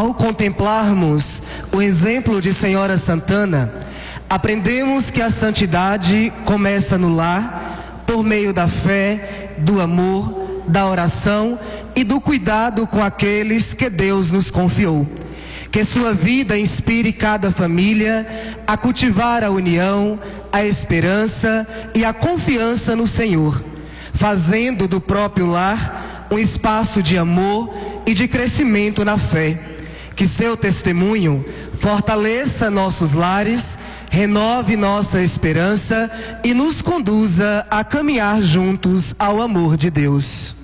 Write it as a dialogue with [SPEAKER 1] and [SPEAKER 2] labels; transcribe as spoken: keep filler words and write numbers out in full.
[SPEAKER 1] Ao contemplarmos o exemplo de Senhora Santana, aprendemos que a santidade começa no lar, por meio da fé, do amor, da oração e do cuidado com aqueles que Deus nos confiou. Que sua vida inspire cada família a cultivar a união, a esperança e a confiança no Senhor, fazendo do próprio lar um espaço de amor e de crescimento na fé. Que seu testemunho fortaleça nossos lares, renove nossa esperança e nos conduza a caminhar juntos ao amor de Deus.